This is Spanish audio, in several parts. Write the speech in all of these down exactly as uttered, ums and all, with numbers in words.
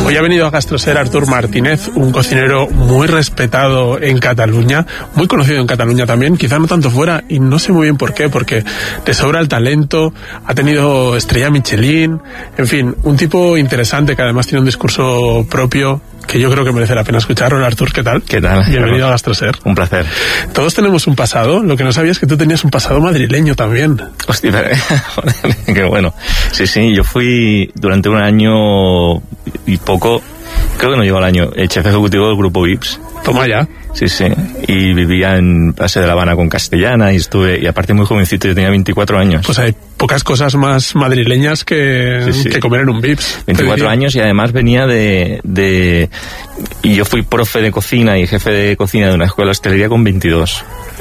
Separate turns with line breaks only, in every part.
Hoy ha venido a Gastroser Artur Martínez, un cocinero muy respetado en Cataluña, muy conocido en Cataluña también, quizá no tanto fuera, y no sé muy bien por qué, porque le sobra el talento, ha tenido estrella Michelin, en fin, un tipo interesante que además tiene un discurso propio que yo creo que merece la pena escuchar. Hola Artur, ¿qué tal?
¿Qué tal?
Bienvenido a Gastroser.
Un placer.
Todos tenemos un pasado, lo que no sabía es que tú tenías un pasado madrileño también.
Hostia, joder, qué bueno. Sí, sí, yo fui durante un año y poco, creo que no llegó al año, el jefe ejecutivo del grupo Vips.
Toma ya.
Sí, sí, y vivía en Paseo de la Habana con Castellana y estuve, y aparte muy jovencito, yo tenía veinticuatro años.
Pues hay pocas cosas más madrileñas que, sí, sí. que comer en un Vips.
veinticuatro años y además venía de, de... Y yo fui profe de cocina y jefe de cocina de una escuela de hostelería con veintidós.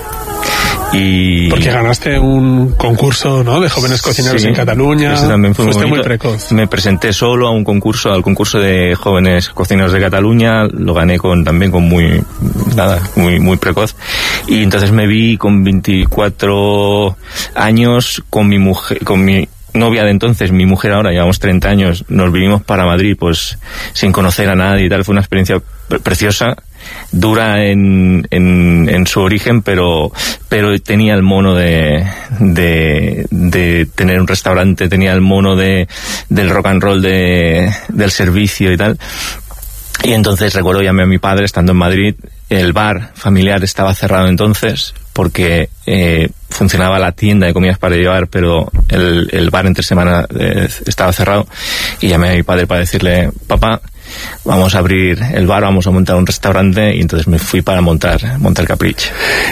Y...
Porque ganaste un concurso, ¿no?, de jóvenes cocineros sí, en Cataluña.
Ese también fue
Fuiste
muy,
muy precoz.
Me presenté solo a un concurso, al concurso de jóvenes cocineros de Cataluña, lo gané con también con muy nada, muy muy precoz. Y entonces me vi con veinticuatro años con mi mujer, con mi novia de entonces, mi mujer ahora, llevamos treinta años, nos vinimos para Madrid pues sin conocer a nadie y tal, fue una experiencia preciosa, dura en, en, en su origen, pero pero tenía el mono de, de de tener un restaurante, tenía el mono de del rock and roll, de del servicio y tal. Y entonces recuerdo, llamé a mi padre estando en Madrid, el bar familiar estaba cerrado entonces porque eh, funcionaba la tienda de comidas para llevar, pero el, el bar entre semana eh, estaba cerrado, y llamé a mi padre para decirle: papá, vamos a abrir el bar, vamos a montar un restaurante. Y entonces me fui para montar montar Caprich.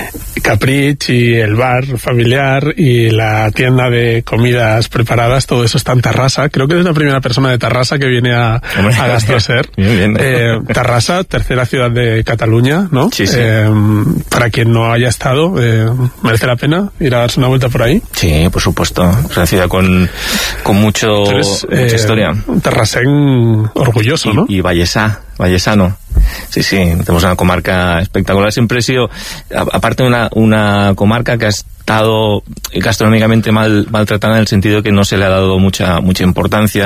Caprich y el bar familiar y la tienda de comidas preparadas, todo eso está en Tarrasa. Creo que eres la primera persona de Tarrasa que viene a, a Gastroser.
Bien, bien.
Eh, Tarrasa, tercera ciudad de Cataluña, ¿no?
Sí, sí.
Eh, para quien no haya estado, eh, ¿merece la pena ir a darse una vuelta por ahí?
Sí, por supuesto. Es una ciudad con, con mucho,
eres,
mucha
eh,
historia.
Tarrasén orgulloso,
y,
¿no?
Y vallesá, vallesano. Sí, sí, tenemos una comarca espectacular. Siempre he sido, aparte de una, una comarca que ha estado gastronómicamente mal maltratada, en el sentido de que no se le ha dado mucha mucha importancia.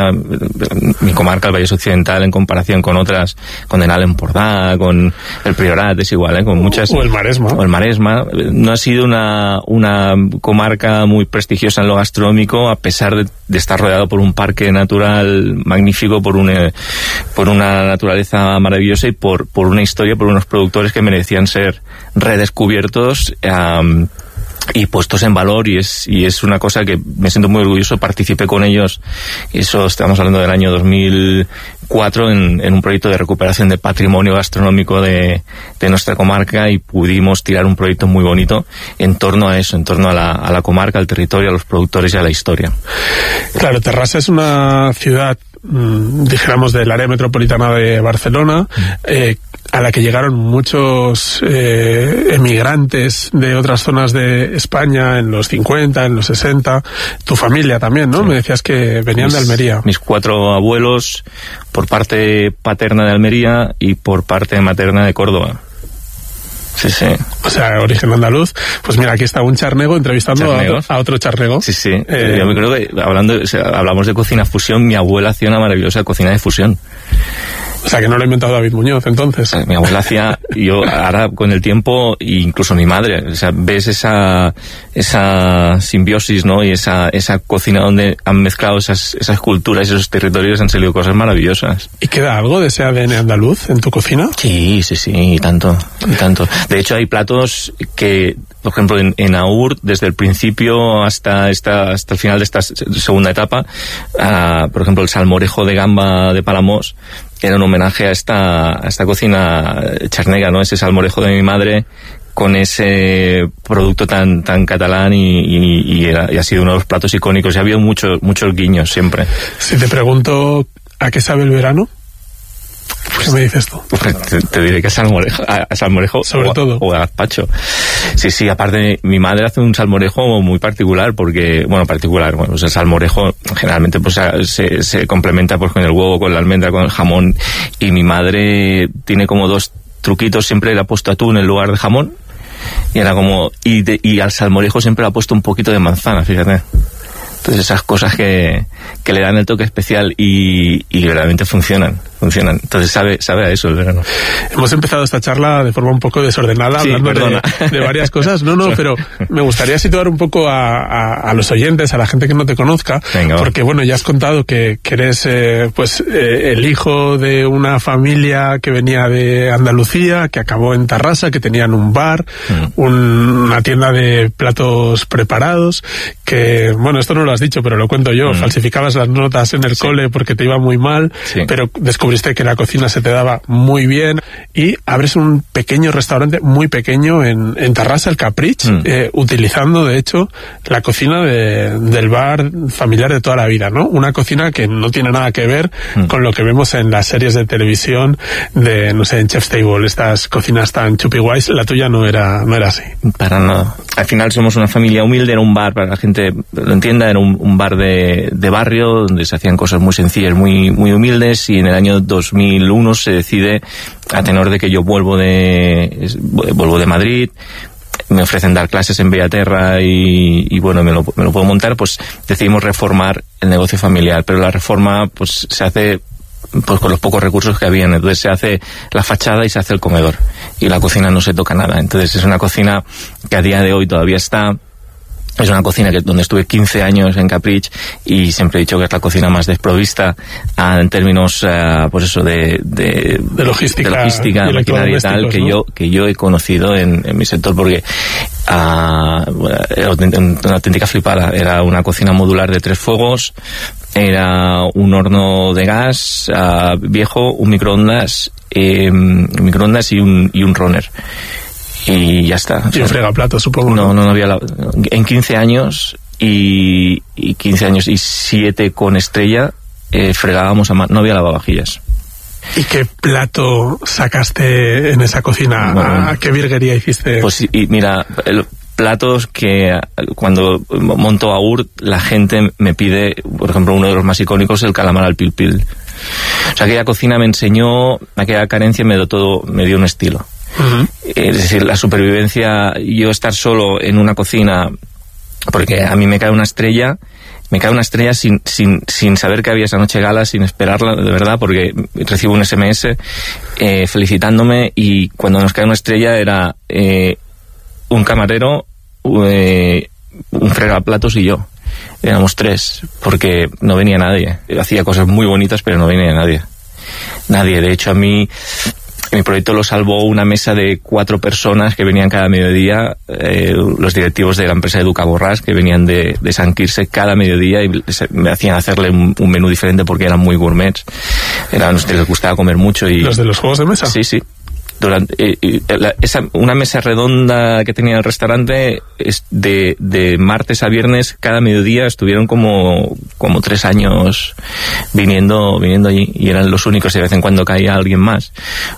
Mi comarca, el Vallés Occidental, en comparación con otras, con el Alt Empordà, con el Priorat, es igual, ¿eh? Con muchas...
O el Maresma.
O el Maresma. No ha sido una, una comarca muy prestigiosa en lo gastronómico, a pesar de, de estar rodeado por un parque natural magnífico, por una, por una naturaleza maravillosa y por, por una historia, por unos productores que merecían ser redescubiertos um, y puestos en valor, y es y es una cosa que me siento muy orgulloso. Participé con ellos, eso estamos hablando del año dos mil cuatro, en, en un proyecto de recuperación de patrimonio gastronómico de, de nuestra comarca, y pudimos tirar un proyecto muy bonito en torno a eso, en torno a la, a la comarca, al territorio, a los productores y a la historia.
Claro, Terrassa es una ciudad, mmm, dijéramos, del área metropolitana de Barcelona, mm. eh, a la que llegaron muchos eh, emigrantes de otras zonas de España en los cincuenta, en los sesenta. Tu familia también, ¿no? Sí. Me decías que venían mis, de Almería.
Mis cuatro abuelos, por parte paterna de Almería y por parte materna de Córdoba. Sí, sí.
O sea, origen andaluz. Pues mira, aquí está un charnego entrevistando a otro, a otro charnego.
Sí, sí. Eh, Yo me creo que hablando, o sea, hablamos de cocina fusión, mi abuela hacía una maravillosa cocina de fusión.
O sea, que no lo ha inventado David Muñoz, entonces.
Mi abuela hacía, yo ahora con el tiempo, e incluso mi madre, o sea, ves esa esa simbiosis, ¿no? Y esa esa cocina donde han mezclado esas esas culturas, esos territorios, han salido cosas maravillosas.
¿Y queda algo de ese A D N andaluz en tu cocina?
Sí, sí, sí, y tanto, y tanto. De hecho, hay platos que, por ejemplo, en, en Aur, desde el principio hasta esta hasta el final de esta segunda etapa, uh, por ejemplo, el salmorejo de gamba de Palamós, era un homenaje a esta, a esta cocina charnega, ¿no? Ese salmorejo de mi madre con ese producto tan tan catalán, y, y, y, era, y ha sido uno de los platos icónicos. Y ha habido muchos muchos guiños siempre.
Si te pregunto ¿a qué sabe el verano? ¿Qué me dices tú?
Te, te diré que a salmorejo, a, a salmorejo
sobre
o,
todo.
O a gazpacho. Sí, sí, aparte mi madre hace un salmorejo muy particular, porque, bueno, particular, bueno, pues el salmorejo generalmente pues se, se complementa pues con el huevo, con la almendra, con el jamón, y mi madre tiene como dos truquitos. Siempre le ha puesto atún en lugar de jamón, y era como, y, de, y al salmorejo siempre le ha puesto un poquito de manzana, fíjate. Entonces esas cosas que, que le dan el toque especial y, y verdaderamente funcionan. funcionan. Entonces sabe, sabe a eso el verano.
Hemos empezado esta charla de forma un poco desordenada,
sí,
hablando de, de varias cosas. No, no, pero me gustaría situar un poco a, a, a los oyentes, a la gente que no te conozca,
Venga,
porque bueno, ya has contado que, que eres eh, pues eh, el hijo de una familia que venía de Andalucía, que acabó en Tarrasa, que tenían un bar, mm. un, una tienda de platos preparados, que, bueno, esto no lo has dicho, pero lo cuento yo, mm. falsificabas las notas en el sí. cole porque te iba muy mal, sí. pero descubriste que la cocina se te daba muy bien y abres un pequeño restaurante, muy pequeño, en, en Tarrasa, el Caprich, mm. eh, utilizando, de hecho, la cocina de, del bar familiar de toda la vida, ¿no? Una cocina que no tiene nada que ver mm. con lo que vemos en las series de televisión de, no sé, en Chef's Table, estas cocinas tan chupi guays. La tuya no era, no era así.
Para nada. Al final somos una familia humilde, era un bar, para que la gente lo entienda, era un, un bar de, de barrio donde se hacían cosas muy sencillas, muy, muy humildes, y en el año dos mil uno se decide, a tenor de que yo vuelvo de, vuelvo de Madrid, me ofrecen dar clases en Bellaterra y, y bueno, me lo, me lo puedo montar, pues decidimos reformar el negocio familiar, pero la reforma pues se hace pues con los pocos recursos que habían. Entonces se hace la fachada y se hace el comedor, y la cocina no se toca nada. Entonces es una cocina que a día de hoy todavía está. Es una cocina que donde estuve quince años en Caprich, y siempre he dicho que es la cocina más desprovista uh, en términos uh, pues eso de, de,
de logística,
de logística, maquinaria y tal, que, ¿no? yo que yo he conocido en, en mi sector, porque uh, era una auténtica flipada. Era una cocina modular de tres fuegos, era un horno de gas uh, viejo, un microondas, eh, microondas y un, y un runner. Y ya está.
Y un fregaplatos, supongo.
No, no, no había... La, en quince años y, y quince años y siete con estrella, eh, fregábamos a mano. No había lavavajillas.
¿Y qué plato sacaste en esa cocina? Bueno, ¿a qué virguería hiciste?
Pues y mira, el, platos que cuando monto a Urt la gente me pide, por ejemplo, uno de los más icónicos, el calamar al pil pil. O sea, aquella cocina me enseñó, aquella carencia me dio todo, me dio un estilo. Uh-huh. Es decir, la supervivencia, yo estar solo en una cocina, porque a mí me cae una estrella, me cae una estrella sin, sin, sin saber que había esa noche gala, sin esperarla, de verdad, porque recibo un ese eme ese eh, felicitándome, y cuando nos cae una estrella era eh, un camarero, eh, un fregaplatos y yo. Éramos tres, porque no venía nadie. Hacía cosas muy bonitas, pero no venía nadie. Nadie. De hecho, a mí, mi proyecto lo salvó una mesa de cuatro personas que venían cada mediodía, eh, los directivos de la empresa Educa Borràs, que venían de, de San Quirze cada mediodía, y me hacían hacerle un, un menú diferente porque eran muy gourmets. Eran los que les gustaba comer mucho. Y
¿los de los juegos de mesa?
Sí, sí. Durante eh, la, esa, una mesa redonda que tenía el restaurante, es de, de martes a viernes cada mediodía. Estuvieron como como tres años viniendo viniendo allí, y eran los únicos, y de vez en cuando caía alguien más,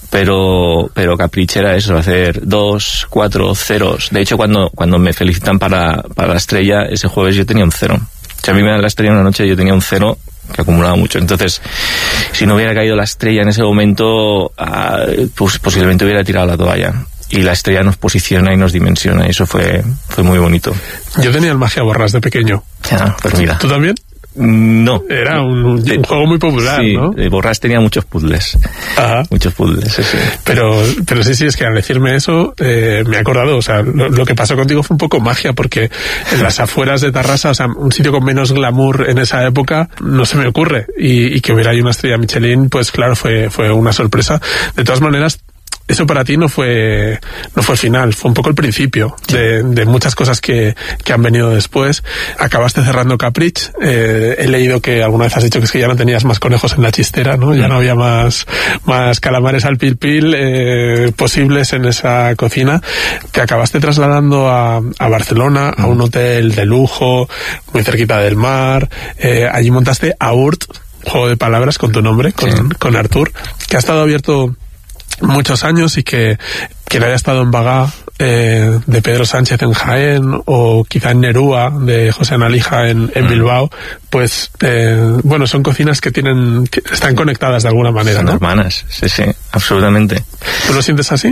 pero pero Caprich era eso, hacer dos, cuatro ceros. De hecho, cuando cuando me felicitan para, para la estrella ese jueves, yo tenía un cero. Si a mí me dan la estrella una noche, yo tenía un cero que acumulaba mucho. Entonces, si no hubiera caído la estrella en ese momento, pues posiblemente hubiera tirado la toalla. Y la estrella nos posiciona y nos dimensiona, y eso fue fue muy bonito.
Yo tenía el Magia Borràs de pequeño.
Ah, pues mira.
¿Tú también?
No.
Era un, un, un juego muy popular,
sí,
¿no?
Borràs tenía muchos puzzles.
Ajá.
Muchos puzzles, sí, sí.
Pero, pero sí, sí, es que al decirme eso, eh, me he acordado, o sea, lo, lo que pasó contigo fue un poco magia, porque en las afueras de Tarrasa, o sea, un sitio con menos glamour en esa época, no se me ocurre. Y, y que hubiera ahí una estrella Michelin, pues claro, fue, fue una sorpresa. De todas maneras, eso para ti no fue no fue el final, fue un poco el principio de, de muchas cosas que, que han venido después. Acabaste cerrando Caprich, eh, he leído que alguna vez has dicho que es que ya no tenías más conejos en la chistera, ¿no? Ya no había más, más calamares al pil pil eh, posibles en esa cocina. Te acabaste trasladando a, a Barcelona, a un hotel de lujo, muy cerquita del mar, eh, allí montaste Aurt, juego de palabras con tu nombre, con, sí. con Artur, que ha estado abierto muchos años, y que quien haya estado en Bagá eh, de Pedro Sánchez en Jaén, o quizá en Nerúa de José Analija en, en mm. Bilbao, pues eh, bueno, son cocinas que tienen que están conectadas de alguna manera,
son
¿no?
hermanas, sí, sí, absolutamente.
¿Tú lo sientes así?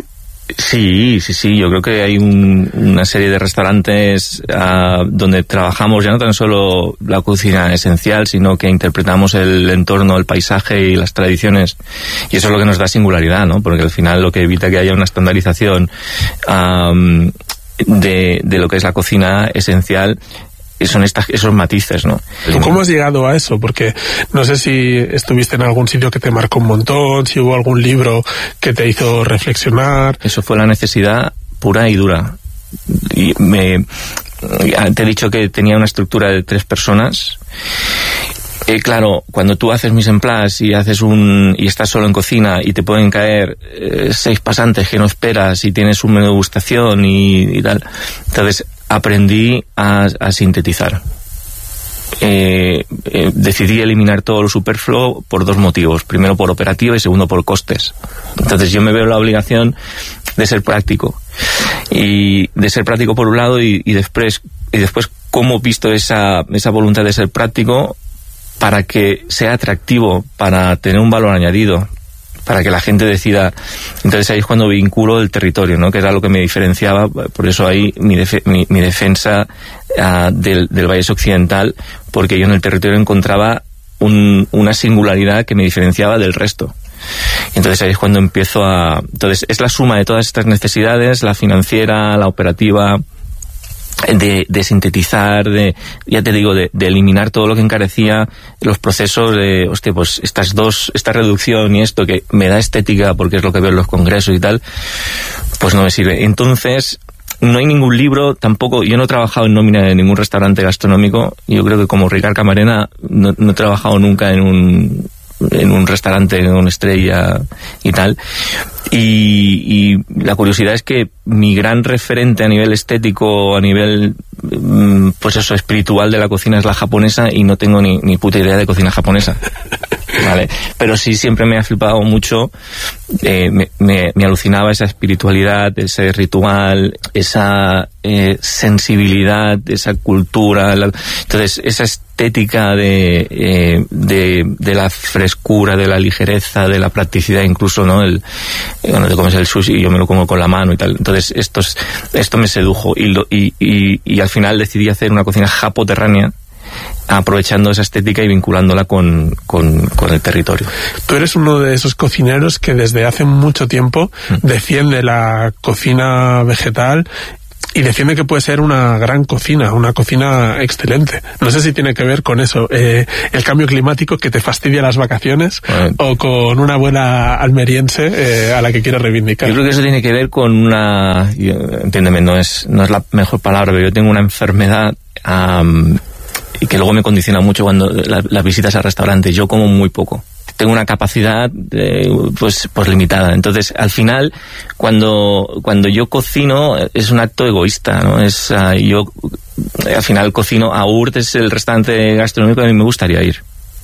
Sí, sí, sí, yo creo que hay un, una serie de restaurantes uh, donde trabajamos ya no tan solo la cocina esencial, sino que interpretamos el entorno, el paisaje y las tradiciones, y eso es lo que nos da singularidad, ¿no? Porque al final lo que evita que haya una estandarización um, de, de lo que es la cocina esencial son estas, esos matices, ¿no?
¿Tú cómo has llegado a eso? Porque no sé si estuviste en algún sitio que te marcó un montón, si hubo algún libro que te hizo reflexionar.
Eso fue la necesidad pura y dura. Y me, te he dicho que tenía una estructura de tres personas. Eh, claro, cuando tú haces mise en place y haces un y estás solo en cocina y te pueden caer eh, seis pasantes que no esperas y tienes un menú de degustación y, y tal, entonces aprendí a, a sintetizar. Eh, eh, decidí eliminar todo lo superfluo por dos motivos. Primero por operativa y segundo por costes. Entonces yo me veo la obligación de ser práctico. Y de ser práctico por un lado y, y después y después cómo visto esa, esa voluntad de ser práctico para que sea atractivo, para tener un valor añadido, para que la gente decida. Entonces ahí es cuando vinculo el territorio, ¿no? Que era lo que me diferenciaba. Por eso ahí mi, def mi, mi defensa uh, del, del Vallés Occidental, porque yo en el territorio encontraba un, una singularidad que me diferenciaba del resto. Entonces ahí es cuando empiezo a... Entonces es la suma de todas estas necesidades, la financiera, la operativa, de, de sintetizar, de, ya te digo, de, de eliminar todo lo que encarecía los procesos de, hostia, pues estas dos, esta reducción y esto que me da estética porque es lo que veo en los congresos y tal, pues no me sirve. Entonces, no hay ningún libro, tampoco, yo no he trabajado en nómina de ningún restaurante gastronómico, yo creo que como Ricard Camarena no, no he trabajado nunca en un en un restaurante con estrella y tal, y, y la curiosidad es que mi gran referente a nivel estético, a nivel pues eso, espiritual de la cocina es la japonesa, y no tengo ni, ni puta idea de cocina japonesa, ¿vale? Pero sí siempre me ha flipado mucho, eh, me, me, me alucinaba esa espiritualidad, ese ritual, esa eh, sensibilidad, esa cultura, la, entonces esa estética de, eh, de de la frescura, de la ligereza, de la practicidad, incluso, ¿no? El, bueno, te comes el sushi y yo me lo como con la mano y tal. Entonces esto, es, esto me sedujo y, lo, y, y, y al final decidí hacer una cocina japoterránea, aprovechando esa estética y vinculándola con, con, con el territorio.
Tú eres uno de esos cocineros que desde hace mucho tiempo mm. defiende la cocina vegetal y defiende que puede ser una gran cocina, una cocina excelente. No sé si tiene que ver con eso, eh, el cambio climático que te fastidia las vacaciones, bueno, o con una buena almeriense eh, a la que quieres reivindicar.
Yo creo que eso tiene que ver con una... Yo, entiéndeme, no es, no es la mejor palabra, pero yo tengo una enfermedad um, y que luego me condiciona mucho cuando la, las visitas al restaurante. Yo como muy poco. Tengo una capacidad eh, pues pues limitada. Entonces, al final, cuando cuando yo cocino es un acto egoísta, ¿no? Es uh, yo al final cocino. Aurt es el restaurante gastronómico que a mí me gustaría ir.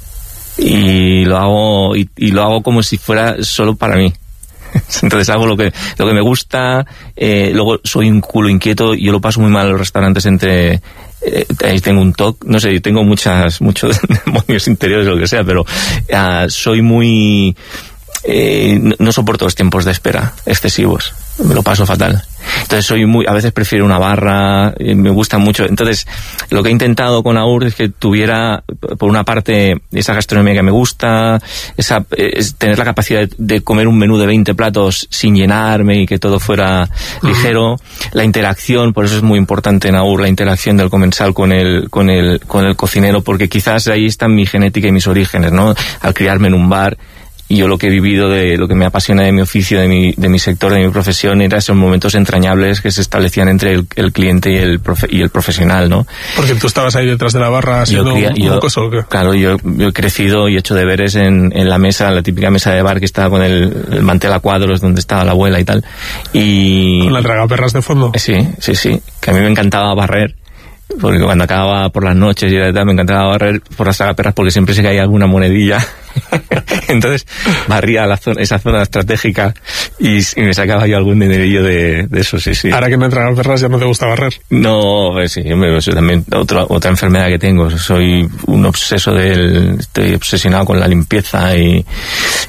Y lo hago y, y lo hago como si fuera solo para mí. Entonces hago lo que lo que me gusta, eh, luego soy un culo inquieto, yo lo paso muy mal en los restaurantes entre eh, tengo un toque, no sé, tengo muchas muchos demonios interiores o lo que sea, pero uh, soy muy eh, no, no soporto los tiempos de espera excesivos, me lo paso fatal. Entonces soy muy, a veces prefiero una barra, eh, me gusta mucho. Entonces lo que he intentado con Aurt es que tuviera, por una parte, esa gastronomía que me gusta, esa, es tener la capacidad de, de comer un menú de veinte platos sin llenarme y que todo fuera uh-huh. ligero. La interacción, por eso es muy importante en Aurt, la interacción del comensal con el, con el, con el cocinero, porque quizás ahí está mi genética y mis orígenes, ¿no? Al criarme en un bar, y yo lo que he vivido, de lo que me apasiona de mi oficio, de mi, de mi sector, de mi profesión, era esos momentos entrañables que se establecían entre el, el cliente y el, profe, y el profesional, ¿no?
Porque tú estabas ahí detrás de la barra haciendo yo, un, yo, un coso, ¿o qué?
Claro, yo, yo he crecido y he hecho deberes en, en la mesa, la típica mesa de bar que estaba con el, el mantel a cuadros donde estaba la abuela y tal. Y
¿con la tragaperras de fondo?
Sí, sí, sí. Que a mí me encantaba barrer. Porque cuando acababa por las noches y tal, me encantaba barrer por las tragaperras porque siempre se caía alguna monedilla. Entonces barría la zona, esa zona estratégica y, y me sacaba yo algún dinerillo de, de eso, sí, sí.
Ahora que no tragas perras, ¿ya no te gusta barrer?
No, pues sí, hombre, eso también otra otra enfermedad que tengo. Soy un obseso del, estoy obsesionado con la limpieza y,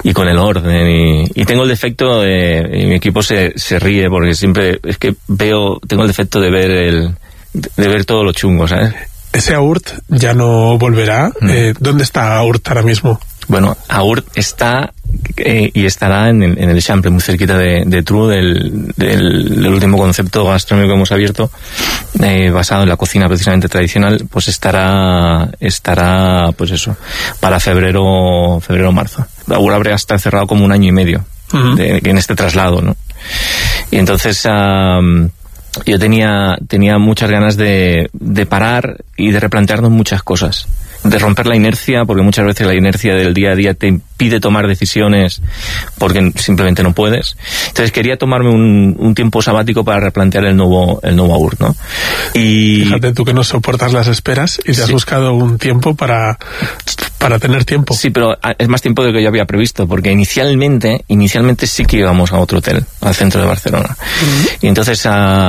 y con el orden. Y, y tengo el defecto de, y mi equipo se, se ríe porque siempre es que veo, tengo el defecto de ver el, de ver todo lo chungo, ¿sabes?
Ese Aurt ya no volverá. Mm. Eh, ¿Dónde está Aurt ahora mismo?
Bueno, Aurt está eh, y estará en el, en el Eixample, muy cerquita de, de True, del, del, del último concepto gastronómico que hemos abierto, eh, basado en la cocina precisamente tradicional. Pues estará, estará, pues eso, para febrero, febrero marzo. Aurt habrá hasta cerrado como un año y medio uh-huh. de, en este traslado, ¿no? Y entonces um, yo tenía, tenía muchas ganas de, de parar y de replantearnos muchas cosas. De romper la inercia, porque muchas veces la inercia del día a día te impide tomar decisiones porque simplemente no puedes. Entonces quería tomarme un, un tiempo sabático para replantear el nuevo el nuevo Aurt, ¿no? Y
fíjate tú que no soportas las esperas y te sí. has buscado un tiempo para para tener tiempo.
Sí, pero es más tiempo de lo que yo había previsto, porque inicialmente inicialmente sí que íbamos a otro hotel, al centro de Barcelona. Uh-huh. Y entonces uh,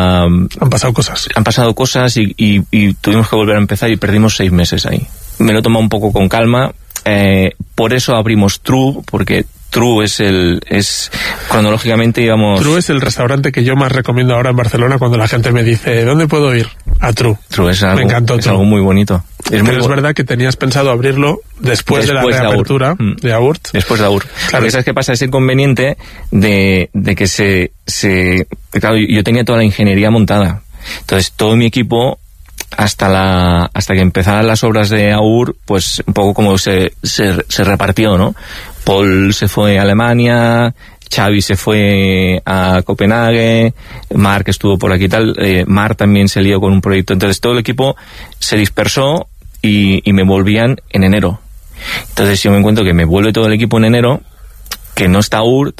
han pasado cosas.
Han pasado cosas y, y, y tuvimos que volver a empezar y perdimos seis meses ahí. Me lo he tomado un poco con calma, eh, por eso abrimos True, porque True es el, es, cronológicamente íbamos...
True es el restaurante que yo más recomiendo ahora en Barcelona cuando la gente me dice, ¿dónde puedo ir? A True.
True es algo,
me encantó
es
True.
algo muy bonito. Es
Pero
muy
es
bo-
verdad que tenías pensado abrirlo después, después de la reapertura
de Aurt.
de Aurt.
Después de Aurt. Claro. Porque ¿sabes qué pasa? Ese inconveniente de, de que se, se, claro, yo tenía toda la ingeniería montada. Entonces todo mi equipo, hasta la hasta que empezaran las obras de Aurt, pues un poco como se, se, se repartió, ¿no? Paul se fue a Alemania, Xavi se fue a Copenhague, Marc estuvo por aquí y tal, eh, Marc también se lió con un proyecto, entonces todo el equipo se dispersó y, y me volvían en enero. Entonces yo me encuentro que me vuelve todo el equipo en enero, que no está Aurt,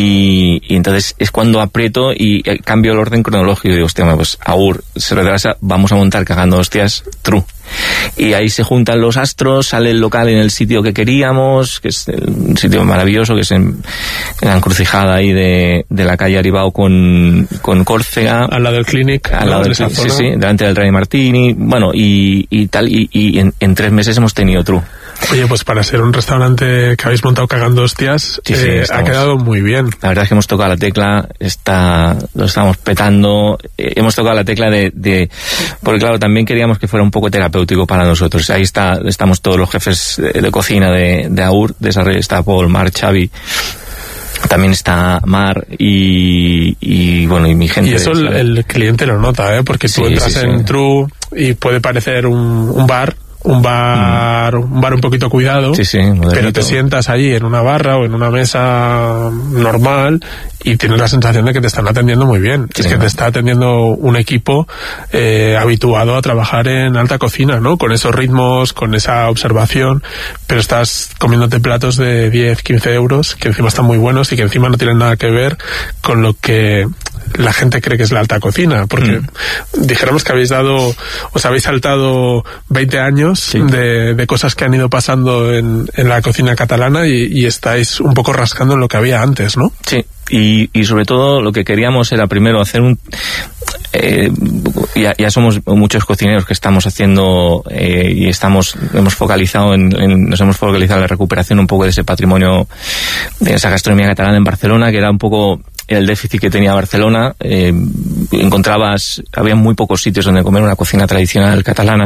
Y, y entonces es cuando aprieto y cambio el orden cronológico y digo, hostia, pues Aurt se retrasa, vamos a montar cagando hostias True. Y ahí se juntan los astros, sale el local en el sitio que queríamos, que es un sitio maravilloso, que es en, en la encrucijada ahí de, de la calle Aribao con, con Córcega.
Al lado del Clinic.
Al lado del Clinic, sí, sí, delante del Rey Martini, bueno, y, y tal, y, y en, en tres meses hemos tenido True.
Oye, pues para ser un restaurante que habéis montado cagando hostias, sí, sí, eh, ha quedado muy bien.
La verdad es que hemos tocado la tecla, está, lo estamos petando, eh, hemos tocado la tecla de, de, porque claro, también queríamos que fuera un poco terapéutico para nosotros. Ahí está, estamos todos los jefes de, de cocina de, de Aurt, de esa red, está Paul, Marc, Xavi, también está Mar y, y bueno, y mi gente.
Y eso el, el cliente lo nota, ¿eh? Porque tú sí, entras sí, en sí. True y puede parecer un, un bar, un bar, mm. un bar un poquito cuidado,
sí, sí,
pero te sientas allí en una barra o en una mesa normal y tienes la sensación de que te están atendiendo muy bien. Sí, es que no. te está atendiendo un equipo eh, habituado a trabajar en alta cocina, ¿no? Con esos ritmos, con esa observación, pero estás comiéndote platos de diez, quince euros, que encima están muy buenos y que encima no tienen nada que ver con lo que la gente cree que es la alta cocina, porque mm. dijéramos que habéis dado, os habéis saltado veinte años sí. de, de cosas que han ido pasando en, en la cocina catalana y, y estáis un poco rascando en lo que había antes, ¿no?
Sí, y, y sobre todo lo que queríamos era primero hacer un... Eh, ya, ya somos muchos cocineros que estamos haciendo eh, y estamos hemos focalizado en, en, nos hemos focalizado en la recuperación un poco de ese patrimonio, de esa gastronomía catalana en Barcelona, que era un poco el déficit que tenía Barcelona. Eh, encontrabas, había muy pocos sitios donde comer una cocina tradicional catalana.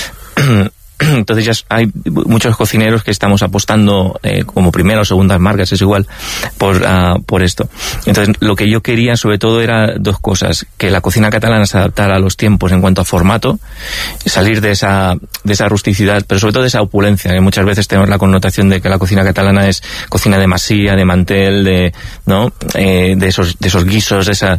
Entonces ya hay muchos cocineros que estamos apostando eh, como primera o segundas marcas, es igual, por uh, por esto. Entonces lo que yo quería sobre todo era dos cosas: que la cocina catalana se adaptara a los tiempos en cuanto a formato, salir de esa de esa rusticidad, pero sobre todo de esa opulencia, que muchas veces tenemos la connotación de que la cocina catalana es cocina de masía, de mantel, de no eh, de esos de esos guisos, de esa...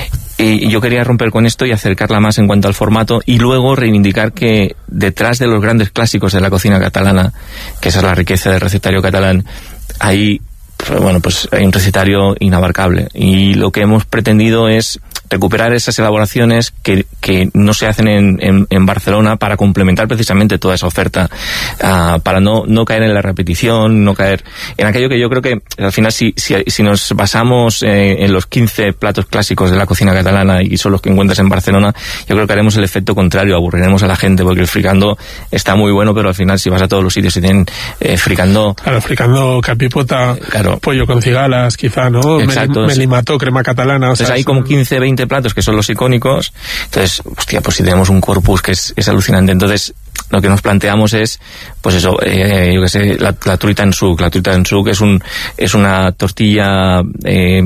Y yo quería romper con esto y acercarla más en cuanto al formato, y luego reivindicar que detrás de los grandes clásicos de la cocina catalana, que esa es la riqueza del recetario catalán, hay, bueno, pues hay un recetario inabarcable. Y lo que hemos pretendido es recuperar esas elaboraciones que, que no se hacen en, en, en Barcelona, para complementar precisamente toda esa oferta, uh, para no, no caer en la repetición, no caer en aquello que yo creo que al final si, si, si nos basamos eh, en los quince platos clásicos de la cocina catalana y son los que encuentras en Barcelona, yo creo que haremos el efecto contrario, aburriremos a la gente, porque el fricando está muy bueno, pero al final si vas a todos los sitios y tienen eh, fricando...
Claro, fricando capipota,
claro, ¿no?
Pollo con cigalas, quizá, ¿no?
Exacto.
Melimató, crema catalana. O
Entonces
sea,
hay como quince, veinte platos que son los icónicos. Entonces, hostia, pues si tenemos un corpus que es, es alucinante. Entonces, lo que nos planteamos es, pues eso, eh, yo qué sé, la, la truita en suk. La truita en suk es un es una tortilla eh,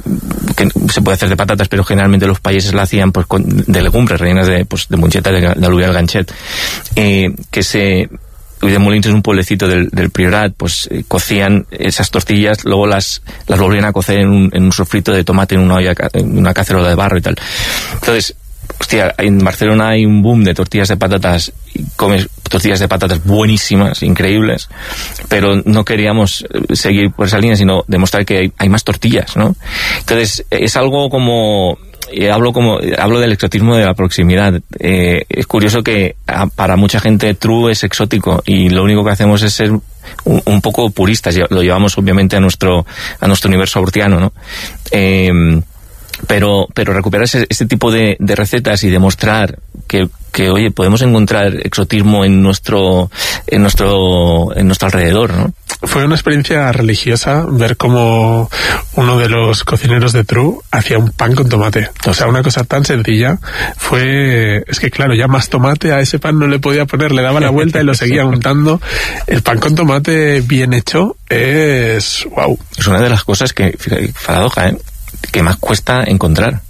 que se puede hacer de patatas, pero generalmente los países la hacían pues con, de legumbres rellenas de pues de moncheta, de, de alubial ganchet, eh, que se Ulldemolins es un pueblecito del, del Priorat, pues eh, cocían esas tortillas, luego las las volvían a cocer en un, en un sofrito de tomate en una olla, en una cacerola de barro y tal. Entonces, hostia, en Barcelona hay un boom de tortillas de patatas, y comes tortillas de patatas buenísimas, increíbles, pero no queríamos seguir por esa línea, sino demostrar que hay, hay más tortillas, ¿no? Entonces, es algo como... Eh, hablo como hablo del exotismo de la proximidad. Eh, es curioso que a, para mucha gente True es exótico y lo único que hacemos es ser un, un poco puristas. Lo llevamos obviamente a nuestro a nuestro universo urtiano, ¿no? Eh, pero pero recuperar ese, este tipo de, de recetas y demostrar que que oye, podemos encontrar exotismo en nuestro en nuestro en nuestro alrededor, ¿no?
Fue una experiencia religiosa ver cómo uno de los cocineros de True hacía un pan con tomate. O sea, una cosa tan sencilla. Fue... Es que claro, ya más tomate a ese pan no le podía poner, le daba la vuelta y lo seguía untando. El pan con tomate bien hecho es... wow.
Es una de las cosas que, fíjate, paradoja, ¿eh?, que más cuesta encontrar.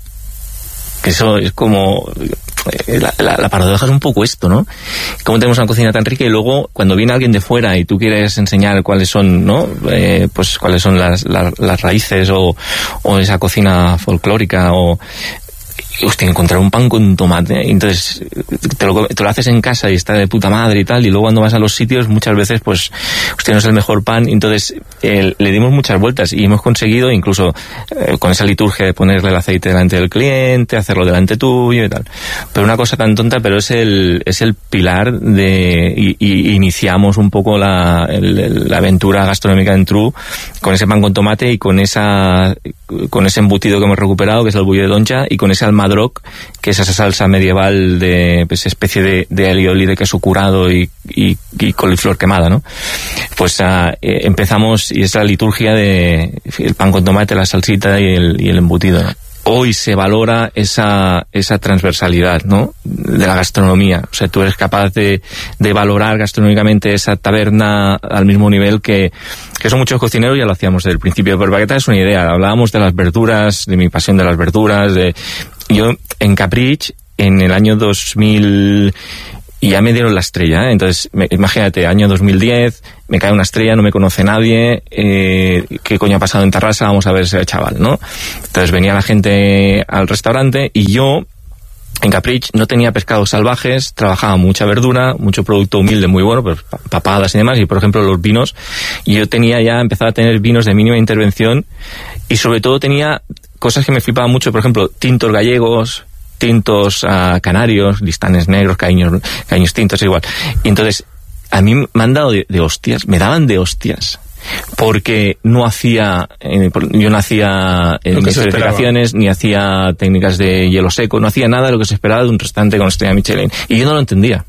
Que eso es como... La, la, la paradoja es un poco esto, ¿no? Como tenemos una cocina tan rica y luego cuando viene alguien de fuera y tú quieres enseñar cuáles son, ¿no? Eh, pues cuáles son las, las, las raíces o, o esa cocina folclórica o... Hostia, encontrar un pan con tomate, entonces te lo, te lo haces en casa y está de puta madre y tal, y luego cuando vas a los sitios muchas veces pues, hostia, no es el mejor pan, entonces eh, le dimos muchas vueltas y hemos conseguido incluso eh, con esa liturgia de ponerle el aceite delante del cliente, hacerlo delante tuyo y tal, pero una cosa tan tonta, pero es el es el pilar de, y, y iniciamos un poco la, el, la aventura gastronómica en True con ese pan con tomate y con esa con ese embutido que hemos recuperado, que es el bullo de doncha, y con ese almadroc, que es esa salsa medieval de pues, especie de, de alioli de queso curado y, y, y coliflor quemada, ¿no? Pues uh, eh, empezamos, y es la liturgia de el pan con tomate, la salsita y el, y el embutido, ¿no? Hoy se valora esa esa transversalidad, ¿no?, de la gastronomía. O sea, tú eres capaz de, de valorar gastronómicamente esa taberna al mismo nivel que, que son muchos cocineros, ya lo hacíamos desde el principio. Pero para que te hagas una idea, hablábamos de las verduras, de mi pasión de las verduras, de... Yo en Caprich, en el año dos mil... y ya me dieron la estrella, ¿eh? Entonces, me, imagínate, año dos mil diez, me cae una estrella, no me conoce nadie, eh, ¿qué coño ha pasado en Tarrasa? Vamos a ver ese chaval, ¿no? Entonces venía la gente al restaurante y yo, en Caprich, no tenía pescados salvajes, trabajaba mucha verdura, mucho producto humilde muy bueno, pues papadas y demás, y por ejemplo los vinos, y yo tenía ya, empezaba a tener vinos de mínima intervención, y sobre todo tenía cosas que me flipaban mucho, por ejemplo, tintos gallegos, tintos uh, canarios, listanes negros, caños, caños tintos, igual. Y entonces, a mí me han dado de, de hostias, me daban de hostias, porque no hacía, eh, yo no hacía eh, ni certificaciones, ni hacía técnicas de hielo seco, no hacía nada de lo que se esperaba de un restaurante con estrella Michelin. Y yo no lo entendía,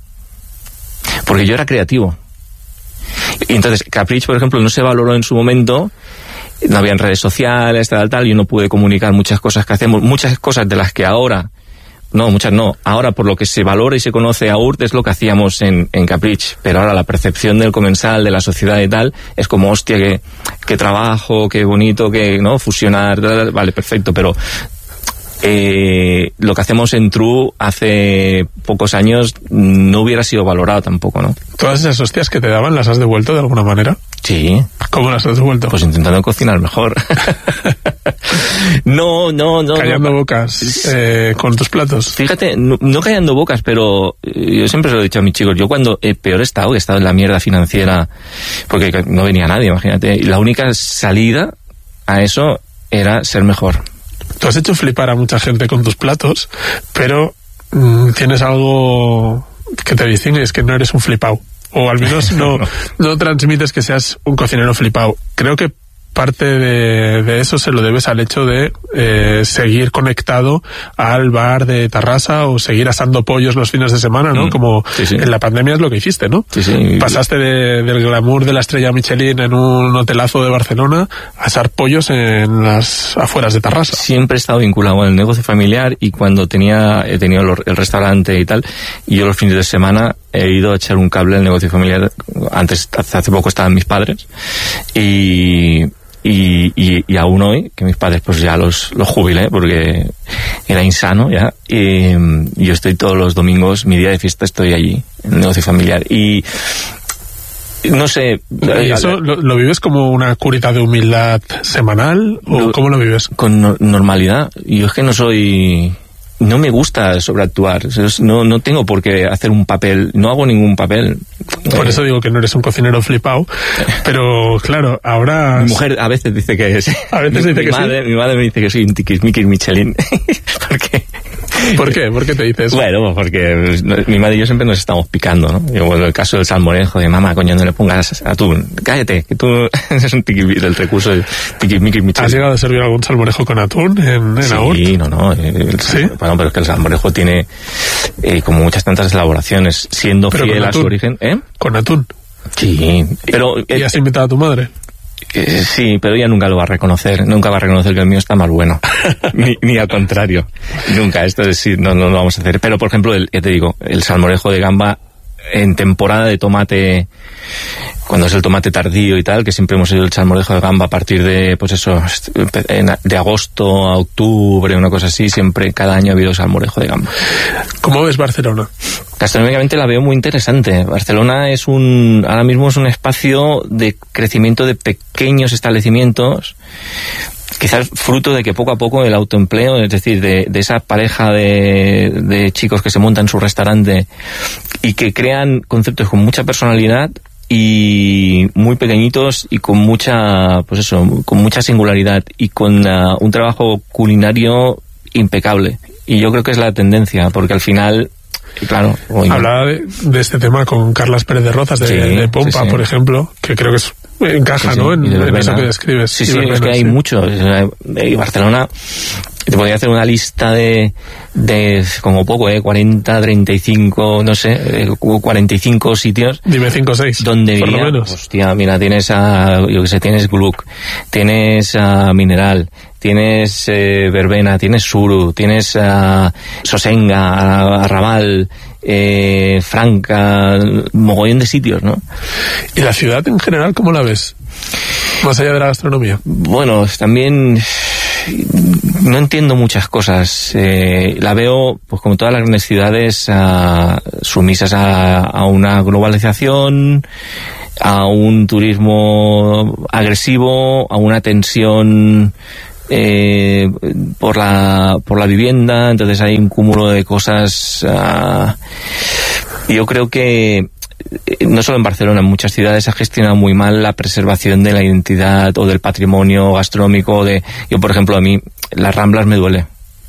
porque yo era creativo. Y entonces, Caprich, por ejemplo, no se valoró en su momento. No había redes sociales, tal, tal, yo no pude comunicar muchas cosas que hacemos, muchas cosas de las que ahora, no, muchas no, ahora por lo que se valora y se conoce a U R T es lo que hacíamos en, en Caprich, pero ahora la percepción del comensal, de la sociedad y tal, es como, hostia, qué, qué trabajo, qué bonito, que, ¿no?, fusionar, tal, tal, vale, perfecto, pero eh, lo que hacemos en True hace pocos años no hubiera sido valorado tampoco, ¿no?
¿Todas esas hostias que te daban las has devuelto de alguna manera?
Sí.
¿Cómo las has devuelto?
Pues intentando cocinar mejor. no, no, no.
Callando
no.
bocas eh, con tus platos.
Fíjate, no, no callando bocas, pero yo siempre se lo he dicho a mis chicos, yo cuando eh, peor he estado, que he estado en la mierda financiera, porque no venía nadie, imagínate, y la única salida a eso era ser mejor.
Tú has hecho flipar a mucha gente con tus platos, pero mmm, tienes algo que te distingue, es que no eres un flipao. O al menos no, no. no transmites que seas un cocinero flipao. Creo que parte de, de eso se lo debes al hecho de eh, seguir conectado al bar de Tarrasa o seguir asando pollos los fines de semana, ¿no? Mm. Como sí, sí. En la pandemia es lo que hiciste, ¿no?
Sí, sí.
Pasaste de, del glamour de la estrella Michelin en un hotelazo de Barcelona a asar pollos en las afueras de Tarrasa.
Siempre he estado vinculado al negocio familiar y cuando tenía he tenido el restaurante y tal, y yo los fines de semana he ido a echar un cable al negocio familiar. Antes, hace poco estaban mis padres y, y, y, y aún hoy, que mis padres pues ya los, los jubilé porque era insano ya, y yo estoy todos los domingos, mi día de fiesta estoy allí, en el negocio familiar. Y no sé...
¿Y eso lo, lo vives como una curita de humildad semanal o lo, cómo lo vives?
Con no, normalidad. Yo es que no soy... No me gusta sobreactuar, no, no tengo por qué hacer un papel, no hago ningún papel.
Por eso digo que no eres un cocinero flipado, pero claro, ahora...
Mi mujer a veces dice que sí.
A veces dice
mi
que
madre,
sí.
Mi madre me dice que soy un tiquismiquis Michelin. ¿Por qué?
¿Por qué? ¿Por qué te dices eso?
Bueno, porque mi madre y yo siempre nos estamos picando, ¿no? Yo, bueno, el caso del salmorejo, de mamá, coño, no le pongas atún, cállate, que tú eres un tiquismiquis, el recurso de tiquismiquis Michelin.
¿Has llegado a servir algún salmorejo con atún en, en
sí,
Aurt?
Sí, no, no. El, ¿sí? Bueno, pero es que el salmorejo tiene eh, como muchas tantas elaboraciones, siendo
pero
fiel a su origen. ¿Eh?
Con atún.
Sí, pero...
¿Y eh, has invitado a tu madre?
Eh, sí, pero ella nunca lo va a reconocer, nunca va a reconocer que el mío está más bueno, ni, ni al contrario, nunca, esto es decir, no, no lo vamos a hacer. Pero por ejemplo, el, ya te digo, el salmorejo de gamba en temporada de tomate, cuando es el tomate tardío y tal, que siempre hemos hecho el salmorejo de gamba a partir de, pues eso, de agosto a octubre, una cosa así, siempre, cada año ha habido salmorejo de gamba.
¿Cómo ves Barcelona?
Gastronómicamente la veo muy interesante. Barcelona es un, ahora mismo es un espacio de crecimiento de pequeños establecimientos, quizás fruto de que poco a poco el autoempleo, es decir, de, de esa pareja de, de chicos que se montan su restaurante y que crean conceptos con mucha personalidad y muy pequeñitos y con mucha, pues eso, con mucha singularidad y con uh, un trabajo culinario impecable. Y yo creo que es la tendencia, porque al final... Claro, hoy...
Hablaba de, de este tema con Carlas Pérez de Rozas de, sí, de Pompa, sí, sí. por ejemplo, que creo que es, encaja, sí, sí. ¿no? En, en eso que describes.
Sí, sí, verbena, es que hay sí. mucho. Y Barcelona, te podría hacer una lista de, de como poco, ¿eh? cuarenta, treinta y cinco, no sé, cuarenta y cinco sitios.
Dime cinco o seis,
donde
por
diría,
lo menos.
Hostia, mira, tienes a, yo que sé, tienes Gluck, tienes a Mineral, tienes eh, verbena, tienes suru, tienes uh, sosenga, arrabal, eh, franca, mogollón de sitios, ¿no?
¿Y la ciudad en general cómo la ves? Más allá de la gastronomía.
Bueno, también no entiendo muchas cosas. Eh, la veo, pues como todas las grandes ciudades, uh, sumisas a, a una globalización, a un turismo agresivo, a una tensión eh, por la por la vivienda. Entonces hay un cúmulo de cosas. Uh, yo creo que no solo en Barcelona, en muchas ciudades se ha gestionado muy mal la preservación de la identidad o del patrimonio gastronómico. De yo, por ejemplo, a mí las Ramblas me duele.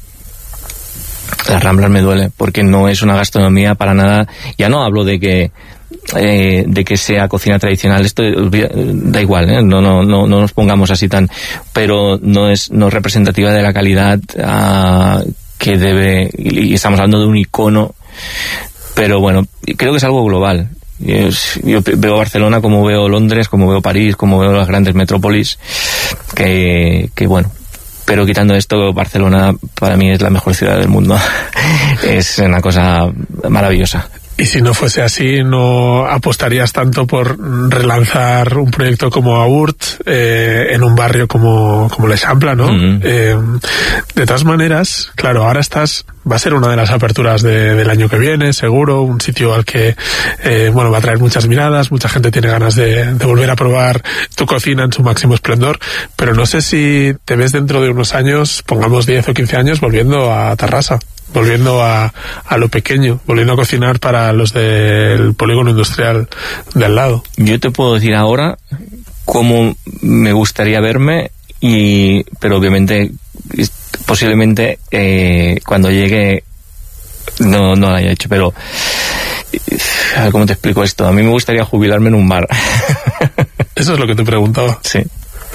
Las Ramblas me duele porque no es una gastronomía para nada. Ya no hablo de que eh, de que sea cocina tradicional, esto da igual, ¿eh? no, no, no, no nos pongamos así tan, pero no es, no es representativa de la calidad uh, que debe, y estamos hablando de un icono, pero bueno, creo que es algo global. Yo, yo veo Barcelona como veo Londres, como veo París, como veo las grandes metrópolis, que, que bueno, pero quitando esto, Barcelona para mí es la mejor ciudad del mundo. Es una cosa maravillosa.
Y si no fuese así, ¿no apostarías tanto por relanzar un proyecto como Aurt eh, en un barrio como, como l'Eixample, ¿no? Mm-hmm. Eh, de todas maneras, claro, ahora estás, va a ser una de las aperturas de, del año que viene, seguro, un sitio al que, eh, bueno, va a traer muchas miradas, mucha gente tiene ganas de, de volver a probar tu cocina en su máximo esplendor, pero no sé si te ves dentro de unos años, pongamos diez o quince años, volviendo a Tarrasa. Volviendo a, a lo pequeño, volviendo a cocinar para los del polígono industrial de al lado.
Yo te puedo decir ahora cómo me gustaría verme, y pero obviamente posiblemente eh, cuando llegue no, no lo haya hecho, pero a ver cómo te explico esto. A mí me gustaría jubilarme en un bar.
Eso es lo que te preguntaba.
Sí.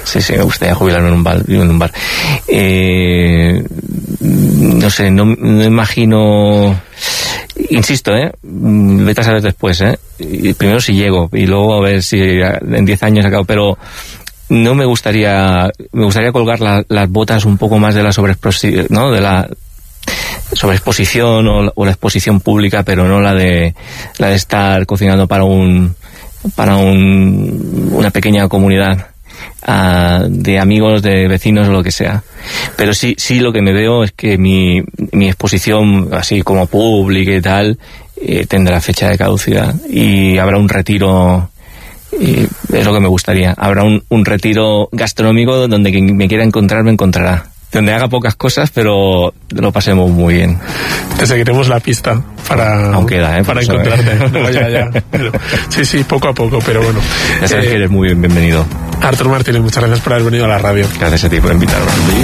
sí, sí, me gustaría jubilarme en un bar. En un bar. Eh, no sé, no, no imagino... Insisto, ¿eh? Vete a saber después, ¿eh? Y primero si llego, y luego a ver si en diez años acabo, pero... No me gustaría, me gustaría colgar la, las botas un poco más de la sobreexposición, ¿no? De la sobreexposición o, o la exposición pública, pero no la de, la de estar cocinando para un, para un, una pequeña comunidad uh, de amigos, de vecinos o lo que sea. Pero sí, sí lo que me veo es que mi, mi exposición, así como pública y tal, eh, tendrá fecha de caducidad y habrá un retiro. Y es lo que me gustaría. Habrá un, un retiro gastronómico donde quien me quiera encontrar me encontrará. Donde haga pocas cosas, pero lo pasemos muy bien.
Te seguiremos la pista para,
Aún queda, ¿eh?
para encontrarte. No, ya, ya. Pero, sí, sí, poco a poco, pero bueno.
Ya sabes eh, que eres muy bienvenido.
Artur Martínez, muchas gracias por haber venido a la radio.
Gracias a ti por invitarme.